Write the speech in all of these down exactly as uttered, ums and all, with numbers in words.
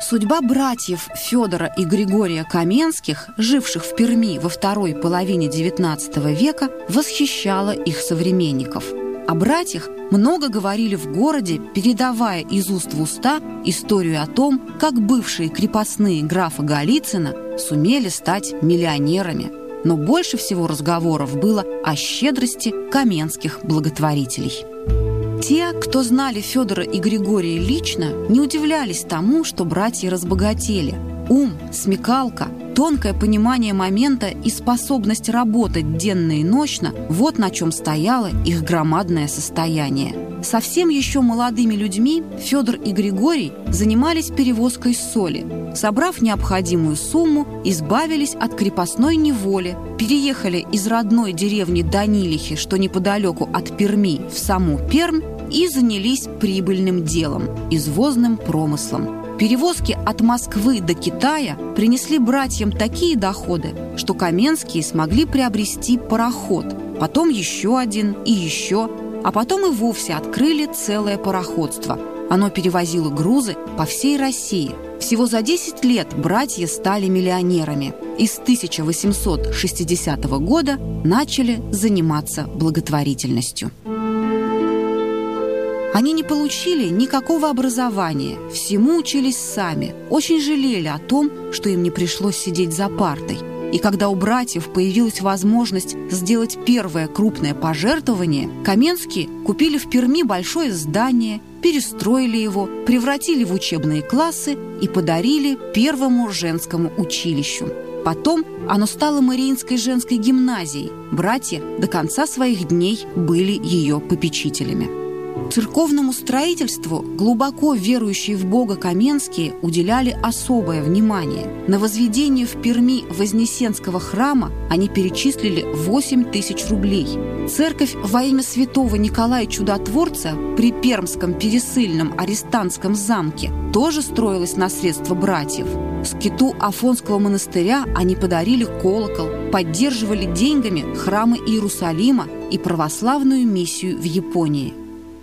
Судьба братьев Федора и Григория Каменских, живших в Перми во второй половине девятнадцатого века, восхищала их современников. О братьях много говорили в городе, передавая из уст в уста историю о том, как бывшие крепостные графа Голицына сумели стать миллионерами. Но больше всего разговоров было о щедрости каменских благотворителей. Те, кто знали Федора и Григория лично, не удивлялись тому, что братья разбогатели. Ум, смекалка, тонкое понимание момента и способность работать денно и ночно – вот на чем стояло их громадное состояние. Совсем еще молодыми людьми Федор и Григорий занимались перевозкой соли. Собрав необходимую сумму, избавились от крепостной неволи, переехали из родной деревни Данилихи, что неподалеку от Перми, в саму Пермь, и занялись прибыльным делом – извозным промыслом. Перевозки от Москвы до Китая принесли братьям такие доходы, что Каменские смогли приобрести пароход, потом еще один и еще, а потом и вовсе открыли целое пароходство. Оно перевозило грузы по всей России. Всего за десять лет братья стали миллионерами и с тысяча восемьсот шестидесятого года начали заниматься благотворительностью. Они не получили никакого образования, всему учились сами, очень жалели о том, что им не пришлось сидеть за партой. И когда у братьев появилась возможность сделать первое крупное пожертвование, Каменские купили в Перми большое здание, перестроили его, превратили в учебные классы и подарили первому женскому училищу. Потом оно стало Мариинской женской гимназией. Братья до конца своих дней были ее попечителями. Церковному строительству глубоко верующие в Бога Каменские уделяли особое внимание. На возведение в Перми Вознесенского храма они перечислили восемь тысяч рублей. Церковь во имя святого Николая Чудотворца при Пермском пересыльном арестантском замке тоже строилась на средства братьев. Скиту Афонского монастыря они подарили колокол, поддерживали деньгами храмы Иерусалима и православную миссию в Японии.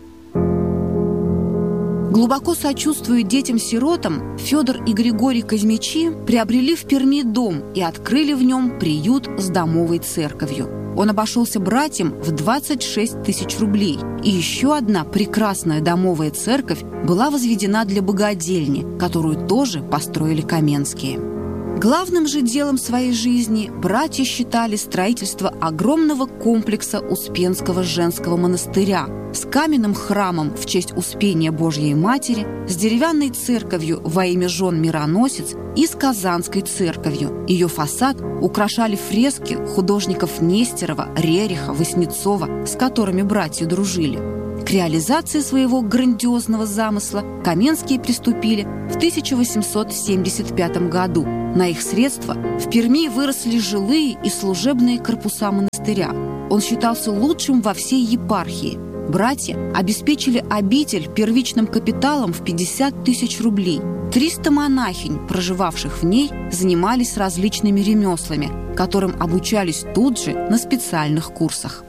Глубоко сочувствуя детям-сиротам, Федор и Григорий Казмичи приобрели в Перми дом и открыли в нем приют с домовой церковью. Он обошелся братьям в двадцать шесть тысяч рублей. И еще одна прекрасная домовая церковь была возведена для богадельни, которую тоже построили Каменские. Главным же делом своей жизни братья считали строительство огромного комплекса Успенского женского монастыря с каменным храмом в честь Успения Божьей Матери, с деревянной церковью во имя жен Мироносец и с Казанской церковью. Ее фасад украшали фрески художников Нестерова, Рериха, Васнецова, с которыми братья дружили. К реализации своего грандиозного замысла Каменские приступили в тысяча восемьсот семьдесят пятом году. На их средства в Перми выросли жилые и служебные корпуса монастыря. Он считался лучшим во всей епархии. Братья обеспечили обитель первичным капиталом в пятьдесят тысяч рублей. триста монахинь, проживавших в ней, занимались различными ремеслами, которым обучались тут же на специальных курсах.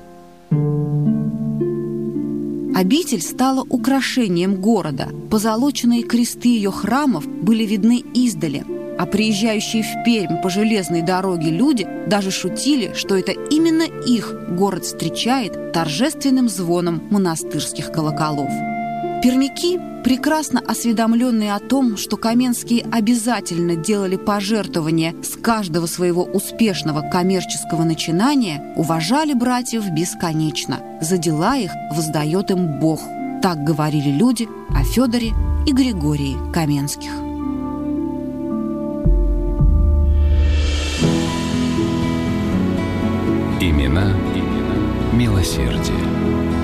Обитель стала украшением города. Позолоченные кресты ее храмов были видны издали, а приезжающие в Пермь по железной дороге люди даже шутили, что это именно их город встречает торжественным звоном монастырских колоколов. Пермяки, прекрасно осведомленные о том, что Каменские обязательно делали пожертвования с каждого своего успешного коммерческого начинания, уважали братьев бесконечно. За дела их воздает им Бог. Так говорили люди о Федоре и Григории Каменских. Имена, имена милосердия.